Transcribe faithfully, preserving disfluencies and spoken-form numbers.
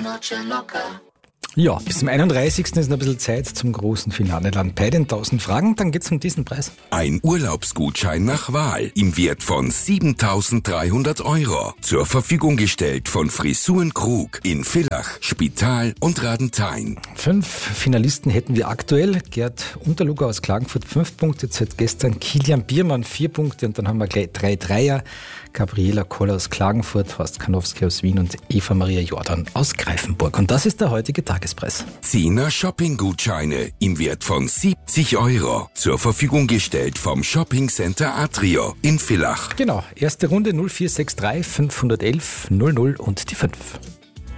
Ja, bis zum einunddreißigsten ist noch ein bisschen Zeit zum großen Finale dann. Bei den tausend Fragen, dann geht's um diesen Preis. Ein Urlaubsgutschein nach Wahl im Wert von siebentausenddreihundert Euro. Zur Verfügung gestellt von Frisuren Krug in Villach, Spital und Radenthein. Fünf Finalisten hätten wir aktuell. Gerd Unterluger aus Klagenfurt fünf Punkte, seit gestern Kilian Biermann vier Punkte und dann haben wir gleich drei Dreier. Gabriela Koller aus Klagenfurt, Horst Kanowski aus Wien und Eva Maria Jordan aus Greifenburg. Und das ist der heutige Tagespreis. Zehner Shopping-Gutscheine im Wert von siebzig Euro. Zur Verfügung gestellt vom Shopping Center Atrio in Villach. Genau, erste Runde null vier sechs drei fünf eins eins null null und die fünf.